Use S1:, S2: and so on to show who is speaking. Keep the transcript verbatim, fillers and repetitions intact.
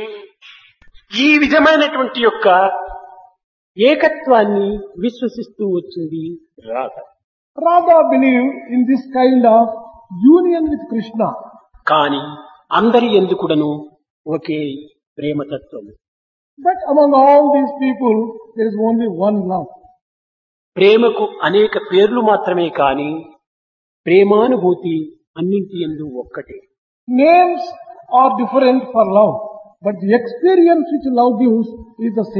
S1: ఈ విధమైనటువంటి యొక్క ఏకత్వాన్ని విశ్వసిస్తూ వచ్చింది Radha.
S2: Radha believed in this kind of union with Krishna.
S1: కానీ అందరి ఎందుకుడను ఒకే ప్రేమతత్వం.
S2: But among all these people, there is only one love.
S1: ప్రేమకు అనేక పేర్లు మాత్రమే కాని ప్రేమానుభూతి అన్నింటి యందు ఒక్కటే.
S2: Names are different for love, but the experience which love gives is the same.